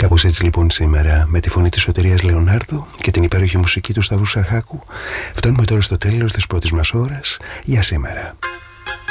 Κάπως έτσι λοιπόν σήμερα, με τη φωνή της Σωτηρίας Λεωνάρδου και την υπέροχη μουσική του Σταύρου Σαρχάκου, φτάνουμε τώρα στο τέλος της πρώτης μας ώρας για σήμερα.